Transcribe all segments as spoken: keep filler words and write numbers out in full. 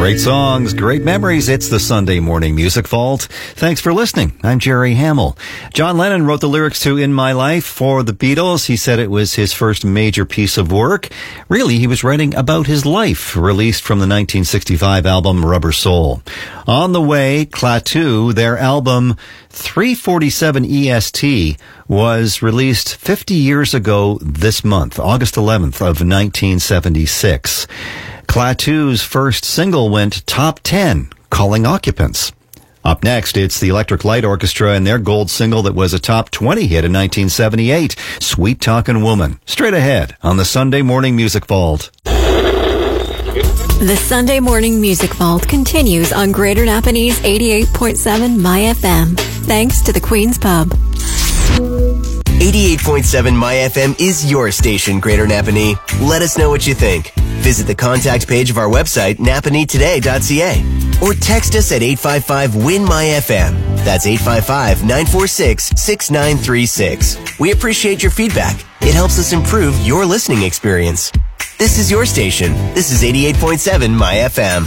Great songs, great memories. It's the Sunday Morning Music Vault. Thanks for listening. I'm Jerry Hamill. John Lennon wrote the lyrics to In My Life for the Beatles. He said it was his first major piece of work. Really, he was writing about his life, released from the nineteen sixty-five album Rubber Soul. On the way, Klaatu, their album three forty-seven E S T, was released fifty years ago this month, August eleventh of nineteen seventy-six. Klaatu's first single went top ten, Calling Occupants. Up next, it's the Electric Light Orchestra and their gold single that was a top twenty hit in nineteen seventy-eight, Sweet Talkin' Woman. Straight ahead on the Sunday Morning Music Vault. The Sunday Morning Music Vault continues on Greater Napanese eighty-eight point seven My F M. Thanks to the Queen's Pub. eighty-eight point seven My F M is your station, Greater Napanee. Let us know what you think. Visit the contact page of our website, napanee today dot c a, or text us at eight five five, W I N, M Y F M. That's eight five five, nine four six, six nine three six. We appreciate your feedback. It helps us improve your listening experience. This is your station. This is eighty-eight point seven My F M.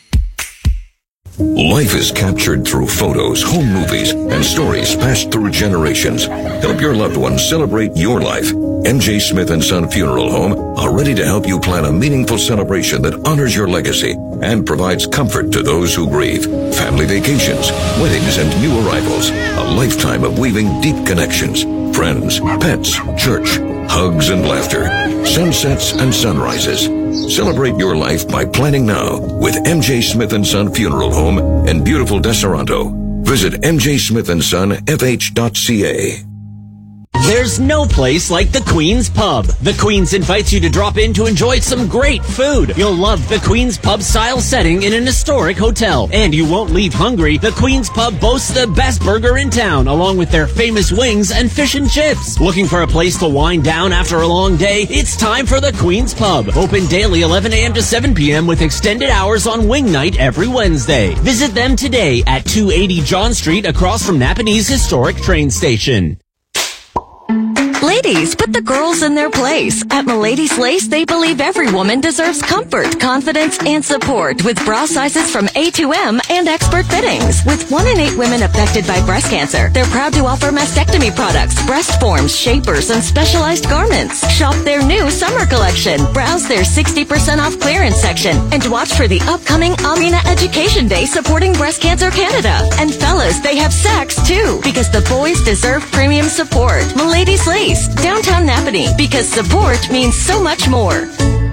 Life is captured through photos, home movies, and stories passed through generations. Help your loved ones celebrate your life. M J Smith and Son Funeral Home are ready to help you plan a meaningful celebration that honors your legacy and provides comfort to those who grieve. Family vacations, weddings, and new arrivals. A lifetime of weaving deep connections. Friends, pets, church, hugs and laughter. Sunsets and sunrises. Celebrate your life by planning now with M J Smith and Son Funeral Home in beautiful Deseronto. Visit m j smith and son f h dot c a. There's no place like the Queen's Pub. The Queen's invites you to drop in to enjoy some great food. You'll love the Queen's Pub style setting in an historic hotel. And you won't leave hungry. The Queen's Pub boasts the best burger in town, along with their famous wings and fish and chips. Looking for a place to wind down after a long day? It's time for the Queen's Pub. Open daily eleven a.m. to seven p.m. with extended hours on wing night every Wednesday. Visit them today at two eighty John Street across from Napanee's historic train station. Ladies, put the girls in their place. At Milady's Lace, they believe every woman deserves comfort, confidence, and support with bra sizes from A to M and expert fittings. With one in eight women affected by breast cancer, they're proud to offer mastectomy products, breast forms, shapers, and specialized garments. Shop their new summer collection. Browse their sixty percent off clearance section and watch for the upcoming Arena Education Day supporting Breast Cancer Canada. And fellas, they have sex too, because the boys deserve premium support. Milady's Lace, downtown Napanee, because support means so much more. Here's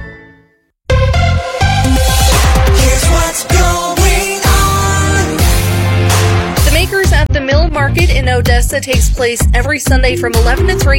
what's going on. The Makers at the Mill Market in Odessa takes place every Sunday from eleven to three